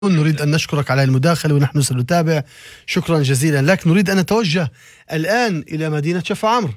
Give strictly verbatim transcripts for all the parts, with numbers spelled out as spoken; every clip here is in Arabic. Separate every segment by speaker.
Speaker 1: نريد أن نشكرك على المداخلة ونحن سنتابع. شكرا جزيلا لك. نريد أن نتوجه الآن إلى مدينة شفا عمرو.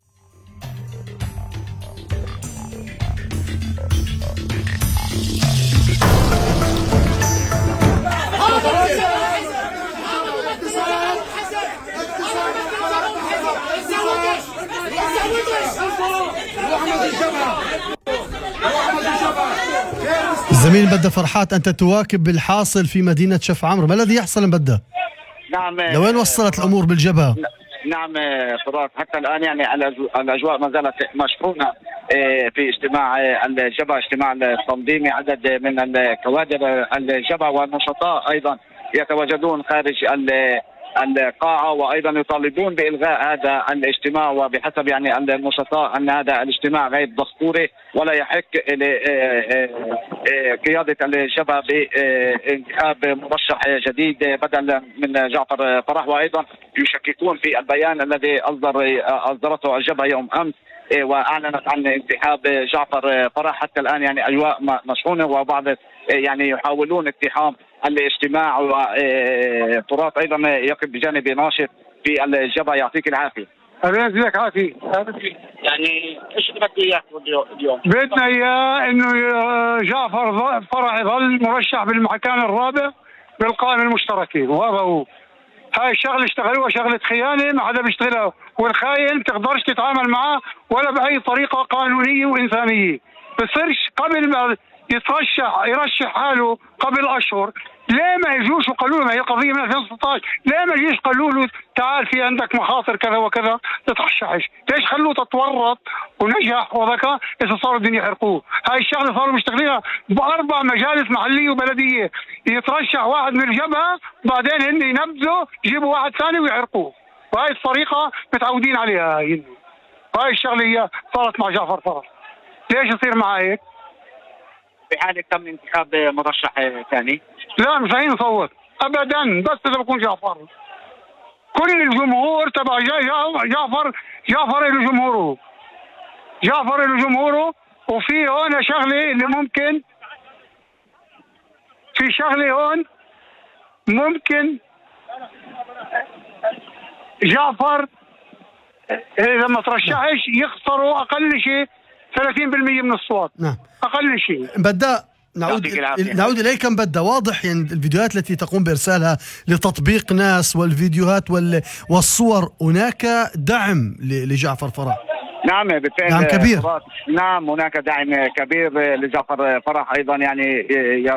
Speaker 1: زميل بدة فرحات، أنت تواكب الحاصل في مدينة شفا عمرو، ما الذي يحصل بدة؟
Speaker 2: نعم،
Speaker 1: لوين وصلت الأمور بالجبهة؟
Speaker 2: نعم فراس، حتى الآن يعني الأجواء ما زالت مشحونة في اجتماع الجبهة، اجتماع التنظيمي. عدد من الكوادر الجبهة والنشطاء أيضا يتواجدون خارج القاعة، وأيضا يطالبون بإلغاء هذا الاجتماع، وبحسب يعني النشطاء أن هذا الاجتماع غير دستوري ولا يحق لقيادة الجبهة بانتخاب مرشح جديد بدلا من جعفر فرح. وأيضا يشككون في البيان الذي أصدر أصدرته الجبهة يوم أمس وأعلنت عن انسحاب جعفر فرح. حتى الآن يعني أجواء مشحونة، وبعض يعني يحاولون اقتحام الاجتماع، وتراث أيضا يقف بجانب ناشط في الجبهة. يعطيك العافية.
Speaker 3: الله يجزيك عافية.
Speaker 2: يعني ايش بدك اياه اليوم؟
Speaker 3: بدنا اياه انه جعفر فرح يظل مرشح بالمكان الرابع بالقائمة المشتركة، وهذا هو. هاي الشغله اشتغلوها شغله خيانه، ما حدا بيشتغلها، والخاين بتقدرش تتعامل معه ولا باي طريقه قانونيه وانسانيه. بصيرش قبل ما يترشح يرشح حاله قبل اشهر، ليه ما يجوش وقالوا له هي قضيه من ألفين وستة عشر، ليه ما يجيش قالوا له تعال في عندك مخاطر كذا وكذا تترشحش؟ ليش خلوه تتورط ونجح وذكاء اذا صاروا الدنيا يحرقوه؟ هاي الشغله صاروا مشتغلينها باربع مجالس محليه وبلديه، يترشح واحد من الجبهه بعدين هن ينبذوا يجيبوا واحد ثاني ويحرقوه، وهي الطريقه متعودين عليها هي. هاي الشغله هي صارت مع جعفر فرح. ليش يصير معه هيك؟
Speaker 2: بحالة تم انتخاب مرشح ثاني؟
Speaker 3: لا مش هين نصوت ابدا، بس اذا بكون جعفر. كل الجمهور تبع جعفر جعفر له جمهوره، جعفر له جمهوره. وفي هون شغله اللي ممكن في شغله هون ممكن جعفر اذا ما ترشحش يخسروا اقل شيء ثلاثين بالمئة من الصوت.
Speaker 1: نعم
Speaker 3: اقل شيء.
Speaker 1: بدأ نعود نعود إليك بدأ. واضح يعني الفيديوهات التي تقوم بإرسالها لتطبيق ناس والفيديوهات وال... والصور، هناك دعم لجعفر فرح.
Speaker 2: نعم بالفعل،
Speaker 1: دعم كبير.
Speaker 2: نعم هناك دعم كبير لجعفر فرح. أيضا يعني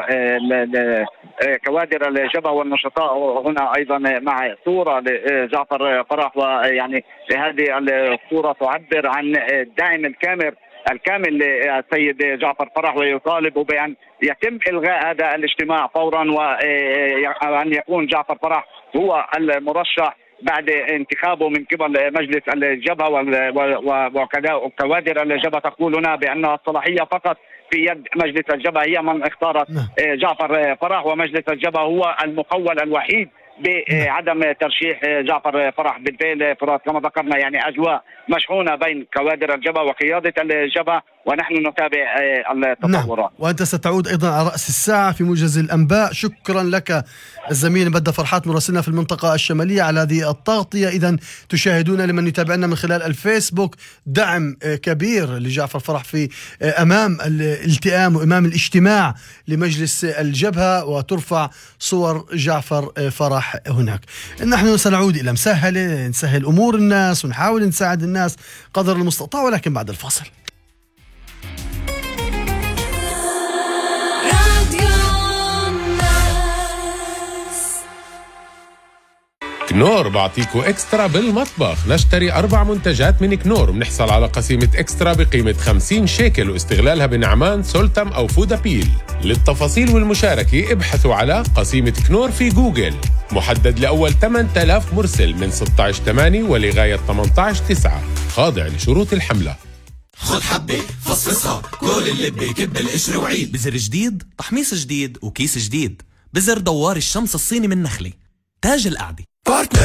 Speaker 2: كوادر الجبهة والنشطاء هنا أيضا مع صورة لجعفر فرح، ويعني هذه الصورة تعبر عن الدعم الكامل الكامل للسيد جعفر فرح، ويطالب بأن يتم إلغاء هذا الاجتماع فورا، وأن يكون جعفر فرح هو المرشح بعد انتخابه من قبل مجلس الجبهة. وكوادر الجبهة تقول هنا بأن الصلاحية فقط في يد مجلس الجبهة، هي من اختارت جعفر فرح، ومجلس الجبهة هو المخول الوحيد بعدم ترشيح جعفر فرح. بالفعل فرات كما ذكرنا يعني أجواء مشحونة بين كوادر الجبهة وقيادة الجبهة، ونحن نتابع التطورات.
Speaker 1: نعم. وأنت ستعود أيضا على رأس الساعة في موجز الأنباء. شكرا لك الزميل بدة فرحات مراسلنا في المنطقة الشمالية على هذه التغطية. إذن تشاهدون لمن يتابعنا من خلال الفيسبوك دعم كبير لجعفر فرح في أمام الالتئام وأمام الاجتماع لمجلس الجبهة، وترفع صور جعفر فرح هناك. نحن سنعود إلى مسهلة، نسهل أمور الناس ونحاول نساعد الناس قدر المستطاع، ولكن بعد الفاصل.
Speaker 4: كنور بعطيكو اكسترا بالمطبخ. نشتري أربع منتجات من كنور وبنحصل على قسيمة اكسترا بقيمة خمسين شيكل، واستغلالها بنعمان سولتم أو فودابيل. للتفاصيل والمشاركة ابحثوا على قسيمة كنور في جوجل. محدد لأول ثمانية آلاف مرسل من ستة عشر ثمانية ولغاية ثمانية عشر تسعة، خاضع لشروط الحملة.
Speaker 5: خد حبة فصصها كل اللي بكب القشر وعيد.
Speaker 6: بزر جديد، تحميص جديد، وكيس جديد. بزر دوار الشمس الصيني من نخلة، تاج القعدة.